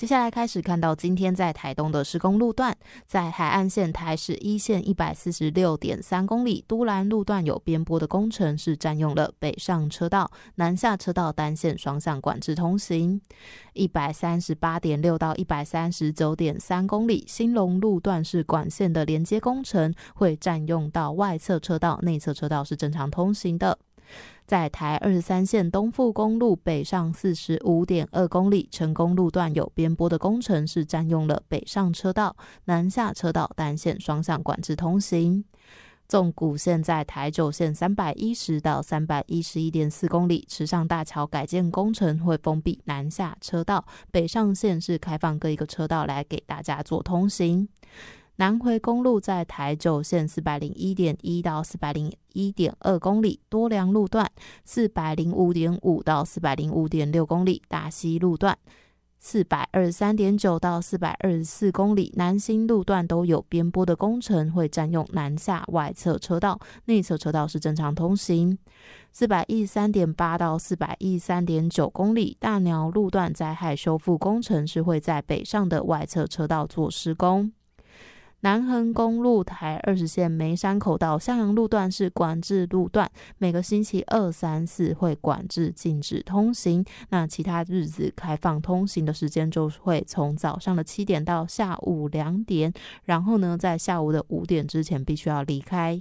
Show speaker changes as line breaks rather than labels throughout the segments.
接下来开始看到今天在台东的施工路段，在海岸线台十一线 146.3 公里，都兰路段有边坡的工程，是占用了北上车道、南下车道单线双向管制通行。138.6 到 139.3 公里，兴隆路段是管线的连接工程，会占用到外侧车道，内侧车道是正常通行的。在台23线东富公路北上 45.2 公里，成功路段有边坡的工程，是占用了北上车道、南下车道单线双向管制通行。纵谷线在台9线310到 311.4 公里，池上大桥改建工程会封闭南下车道，北上线是开放各一个车道来给大家做通行。南回公路在台9线 401.1 到 401.2 公里，多良路段 405.5 到 405.6 公里，大溪路段 423.9 到 424 公里，南新路段都有边坡的工程，会占用南下外侧车道，内侧车道是正常通行。413.8 到 413.9 公里，大鸟路段灾害修复工程是会在北上的外侧车道做施工。南横公路台20线梅山口到向阳路段是管制路段，每个星期2、3、4会管制禁止通行，那其他日子开放通行的时间就会从早上的7点到下午2点，然后呢在下午的5点之前必须要离开。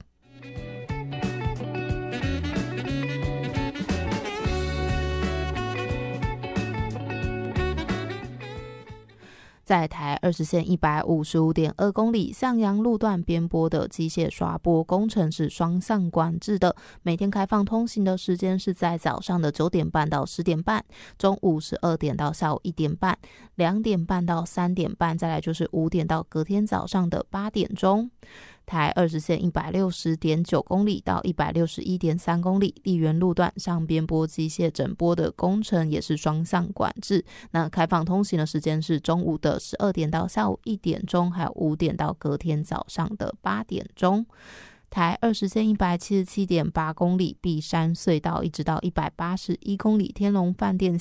在台20线 155.2 公里，向阳路段边坡的机械刷坡工程是双向管制的，每天开放通行的时间是在早上的9点半到10点半，中午12点到下午1点半，2点半到3点半，再来就是5点到隔天早上的8点钟。台20线 160.9 公里到 161.3 公里，丽园路段上边坡机械整坡的工程也是双向管制，那开放通行的时间是中午的12点到下午1点钟，还有5点到隔天早上的8点钟。台20线 177.8 公里，碧山隧道一直到181公里，天龙饭店